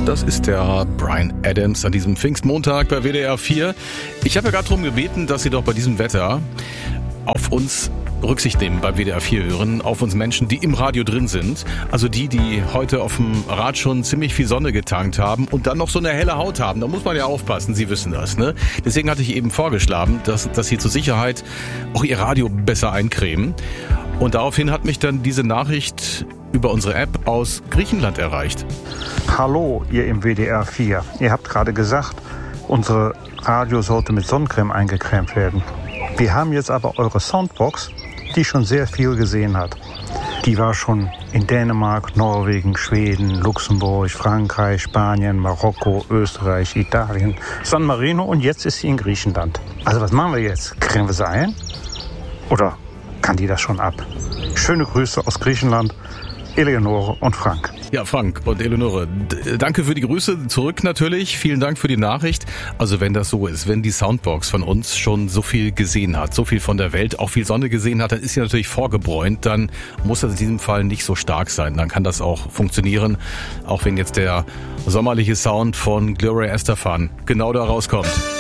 Das ist der Bryan Adams an diesem Pfingstmontag bei WDR 4. Ich habe ja gerade darum gebeten, dass Sie doch bei diesem Wetter auf uns Rücksicht nehmen beim WDR 4 hören, auf uns Menschen, die im Radio drin sind. Also die heute auf dem Rad schon ziemlich viel Sonne getankt haben und dann noch so eine helle Haut haben. Da muss man ja aufpassen, Sie wissen das, ne? Deswegen hatte ich eben vorgeschlagen, dass Sie zur Sicherheit auch Ihr Radio besser eincremen. Und daraufhin hat mich dann diese Nachricht über unsere App aus Griechenland erreicht. Hallo, ihr im WDR 4. Ihr habt gerade gesagt, unsere Radio sollte mit Sonnencreme eingecremt werden. Wir haben jetzt aber eure Soundbox, die schon sehr viel gesehen hat. Die war schon in Dänemark, Norwegen, Schweden, Luxemburg, Frankreich, Spanien, Marokko, Österreich, Italien, San Marino und jetzt ist sie in Griechenland. Also was machen wir jetzt? Cremen wir sie ein? Oder kann die das schon ab? Schöne Grüße aus Griechenland, Eleonore und Frank. Ja, Frank und Eleonore, danke für die Grüße zurück natürlich. Vielen Dank für die Nachricht. Also wenn das so ist, wenn die Soundbox von uns schon so viel gesehen hat, so viel von der Welt, auch viel Sonne gesehen hat, dann ist sie natürlich vorgebräunt. Dann muss das in diesem Fall nicht so stark sein. Dann kann das auch funktionieren, auch wenn jetzt der sommerliche Sound von Gloria Estefan genau da rauskommt.